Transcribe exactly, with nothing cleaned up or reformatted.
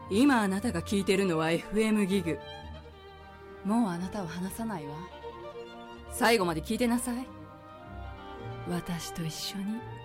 今あなたが聞いてるのは エフエム ギグ。もうあなたを離さないわ。最後まで聞いてなさい。私と一緒に。